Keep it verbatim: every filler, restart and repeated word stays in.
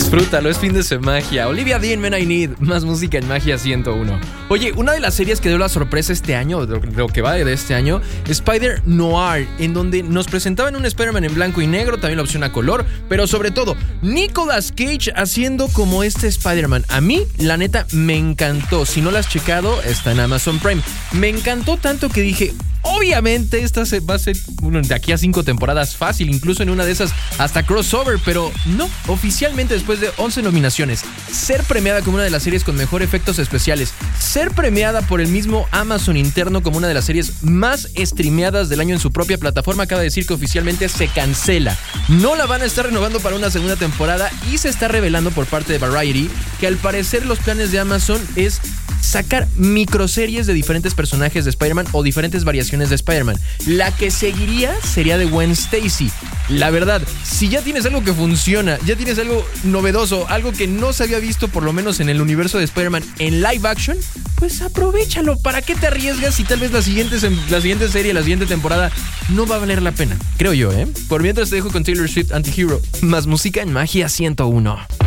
Disfrútalo, es fin de semana. Olivia Dean, Men I Need, más música en Magia ciento uno. Oye, una de las series que dio la sorpresa este año, de lo que va de este año, Spider Noir, en donde nos presentaban un Spider-Man en blanco y negro, también la opción a color, pero sobre todo, Nicolas Cage haciendo como este Spider-Man. A mí, la neta, me encantó. Si no la has checado, está en Amazon Prime. Me encantó tanto que dije, obviamente esta se va a ser bueno, de aquí a cinco temporadas fácil, incluso en una de esas hasta crossover, pero no, oficialmente después de once nominaciones, ser premiada como una de las series con mejor efectos especiales, ser premiada por el mismo Amazon interno como una de las series más streameadas del año en su propia plataforma, acaba de decir que oficialmente se cancela. No la van a estar renovando para una segunda temporada y se está revelando por parte de Variety que al parecer los planes de Amazon es sacar microseries de diferentes personajes de Spider-Man o diferentes variaciones de Spider-Man. La que seguiría sería de Gwen Stacy. La verdad, si ya tienes algo que funciona, ya tienes algo novedoso, algo que no se había visto por lo menos en el universo de Spider-Man en live action, pues aprovéchalo. ¿Para qué te arriesgas si tal vez la siguiente, la siguiente serie, la siguiente temporada no va a valer la pena? Creo yo, ¿eh? Por mientras te dejo con Taylor Swift, Anti-Hero. Más música en Magia ciento uno.